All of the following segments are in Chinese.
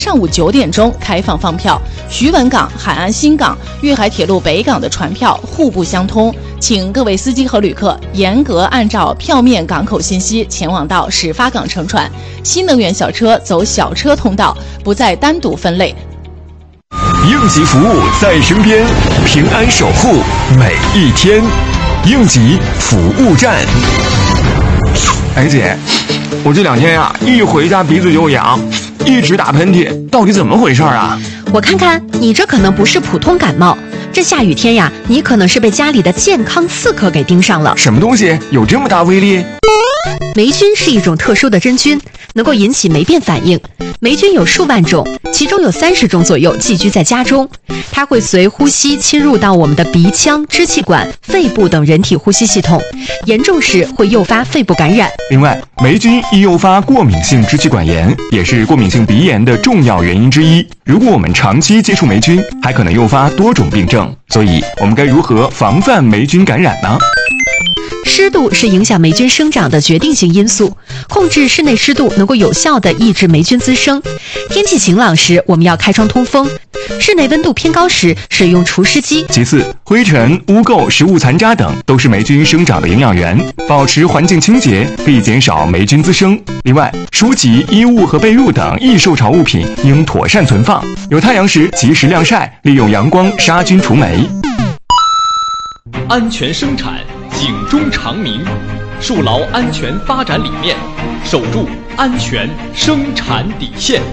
上午9点钟开放放票，徐闻港、海岸新港、粤海铁路北港的船票互不相通，请各位司机和旅客严格按照票面港口信息前往到始发港乘船。新能源小车走小车通道，不再单独分类。 应急服务在身边，平安守护每一天。应急服务站。 哎姐，我这2天呀，一回家鼻子就痒，一直打喷嚏，到底怎么回事啊？ 我看看，你这可能不是普通感冒，这下雨天呀，你可能是被家里的健康刺客给盯上了。 什么东西有这么大威力？ 霉菌是一种特殊的真菌，能够引起霉变反应。霉菌有数万种，其中有30种左右寄居在家中。它会随呼吸侵入到我们的鼻腔、支气管、肺部等人体呼吸系统，严重时会诱发肺部感染。 另外，霉菌易诱发过敏性支气管炎，也是过敏性鼻炎的重要原因之一。如果我们长期接触霉菌，还可能诱发多种病症。所以，我们该如何防范霉菌感染呢？ 湿度是影响霉菌生长的决定性因素，控制室内湿度能够有效地抑制霉菌滋生。天气晴朗时，我们要开窗通风；室内温度偏高时，使用除湿机。 其次，灰尘、污垢、食物残渣等都是霉菌生长的营养源，保持环境清洁可以减少霉菌滋生。另外，书籍、衣物和被褥等易受潮物品应妥善存放，有太阳时及时晾晒，利用阳光杀菌除霉。 安全生产，警钟长鸣，树牢安全发展理念，守住安全生产底线。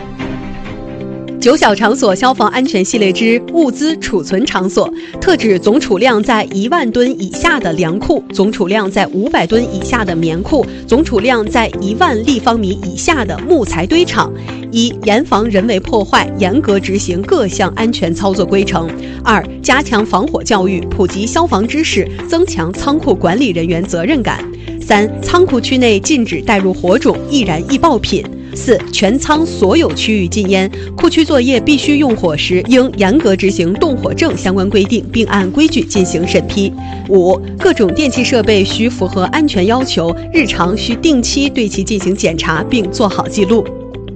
9小场所消防安全系列之物资储存场所，特指总储量在1万吨以下的粮库，总储量在500吨以下的棉库，总储量在1万立方米以下的木材堆场。1. 严防人为破坏，严格执行各项安全操作规程。2. 加强防火教育，普及消防知识，增强仓库管理人员责任感。3. 仓库区内禁止带入火种、易燃易爆品。4. 全仓所有区域禁烟，库区作业必须用火时，应严格执行动火证相关规定，并按规矩进行审批。5. 各种电气设备需符合安全要求，日常需定期对其进行检查，并做好记录。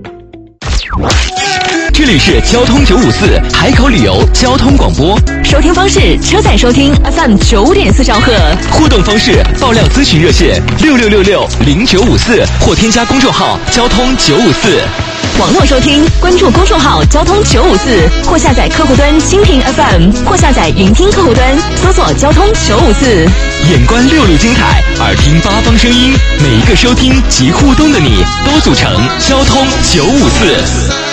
这里是交通954海口旅游交通广播， 收听方式：车载收听 FM 9.4兆赫， 互动方式：爆料咨询热线66660954或添加公众号交通954。 网络收听，关注公众号交通954，或下载客户端蜻蜓 FM， 或下载云听客户端，搜索交通954。 眼观6路精彩，耳听8方声音，每一个收听及互动的你，都组成交通954。